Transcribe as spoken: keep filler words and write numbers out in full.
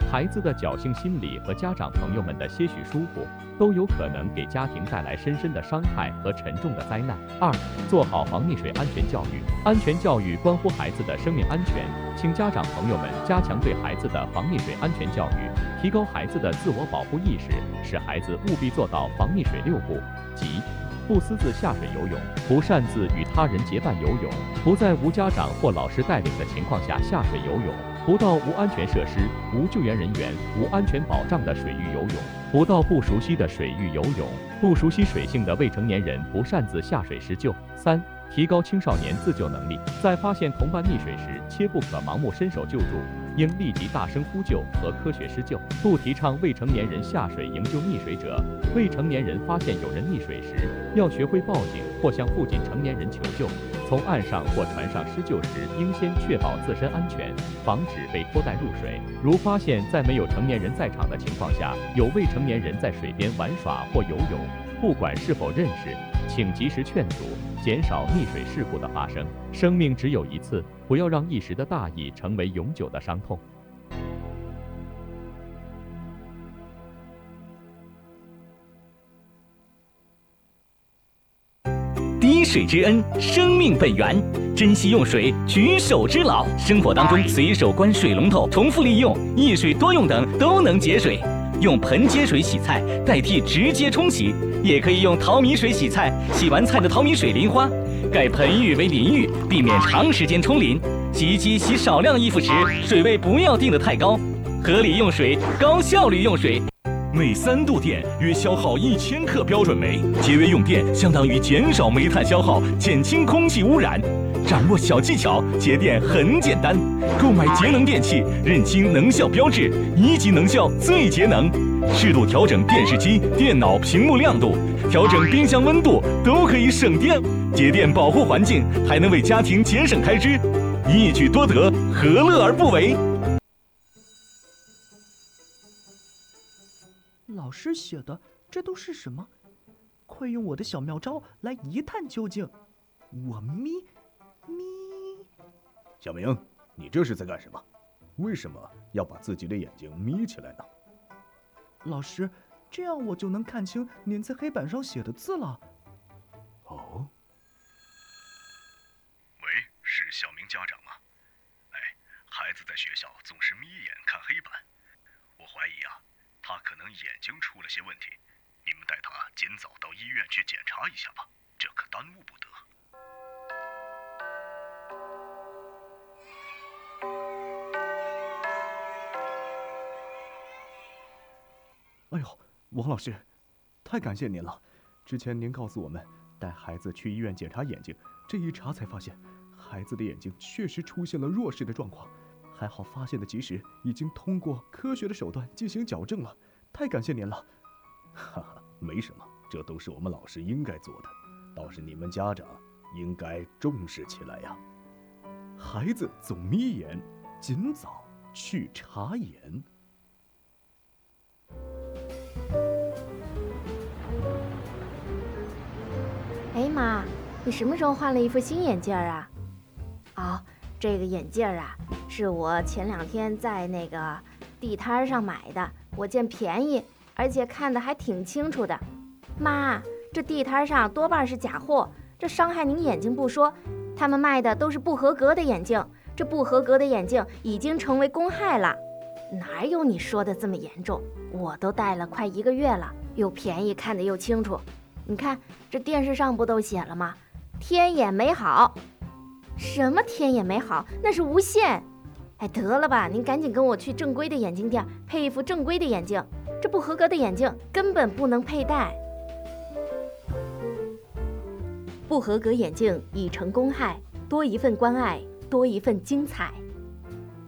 孩子的侥幸心理和家长朋友们的些许疏忽，都有可能给家庭带来深深的伤害和沉重的灾难。二、做好防溺水安全教育。安全教育关乎孩子的生命安全，请家长朋友们加强对孩子的防溺水安全教育，提高孩子的自我保护意识，使孩子务必做到防溺水六不，即不私自下水游泳，不擅自与他人结伴游泳，不在无家长或老师带领的情况下下水游泳，不到无安全设施、无救援人员、无安全保障的水域游泳，不到不熟悉的水域游泳，不熟悉水性的未成年人不擅自下水施救。三、提高青少年自救能力，在发现同伴溺水时，切不可盲目伸手救助，应立即大声呼救和科学施救，不提倡未成年人下水营救溺水者。未成年人发现有人溺水时，要学会报警或向附近成年人求救。从岸上或船上施救时，应先确保自身安全，防止被拖带入水。如发现在没有成年人在场的情况下，有未成年人在水边玩耍或游泳，不管是否认识，请及时劝阻，减少溺水事故的发生。生命只有一次，不要让一时的大意成为永久的伤痛。 滴水之恩，生命本源，珍惜用水，举手之劳。生活当中随手关水龙头、重复利用、一水多用等都能节水。用盆接水洗菜代替直接冲洗，也可以用淘米水洗菜，洗完菜的淘米水淋花，改盆浴为淋浴，避免长时间冲淋。洗衣机洗少量衣服时，水位不要定得太高，合理用水，高效率用水。 每三度电约消耗一千克标准煤，节约用电相当于减少煤炭消耗，减轻空气污染。掌握小技巧，节电很简单。购买节能电器，认清能效标志，一级能效最节能。适度调整电视机、电脑屏幕亮度，调整冰箱温度，都可以省电。节电保护环境，还能为家庭节省开支，一举多得，何乐而不为？ 老师写的这都是什么？快用我的小妙招来一探究竟。我眯眯。 小明，你这是在干什么？为什么要把自己的眼睛眯起来呢？ 老师，这样我就能看清您在黑板上写的字了。 哦。 喂，是小明家长吗？哎，孩子在学校总是眯眼看黑板，我怀疑啊，他可能眼睛出了些问题，你们带他尽早到医院去检查一下吧，这可耽误不得。 哎呦，王老师，太感谢您了！之前您告诉我们带孩子去医院检查眼睛，这一查才发现，孩子的眼睛确实出现了弱视的状况。还好发现的及时，已经通过科学的手段进行矫正了，太感谢您了。 哈哈，没什么，这都是我们老师应该做的，倒是你们家长应该重视起来呀。 孩子总眯眼，尽早去查眼。 哎妈，你什么时候换了一副新眼镜啊？哦，这个眼镜啊，是我前两天在那个地摊上买的，我见便宜，而且看得还挺清楚的。妈，这地摊上多半是假货，这伤害您眼睛不说，他们卖的都是不合格的眼镜，这不合格的眼镜已经成为公害了。哪有你说的这么严重？我都戴了快一个月了，又便宜，看得又清楚。你看这电视上不都写了吗？天眼美好。什么天眼美好？那是无线。哎，得了吧，您赶紧跟我去正规的眼镜店配一副正规的眼镜，这不合格的眼镜根本不能佩戴。不合格眼镜已成公害，多一份关爱，多一份精彩。